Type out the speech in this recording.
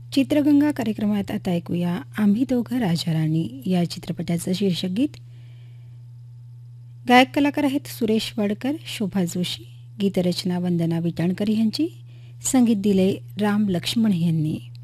चित्रगंगा कार्यक्रमात आता ऐकूया आम्ही दोघं राजा राणी या चित्रपटाचं शीर्षक गीत. गायक कलाकार आहेत सुरेश वाडकर, शोभा जोशी. गीतरचना वंदना विटाणकर यांची. संगीत दिले राम लक्ष्मण यांनी.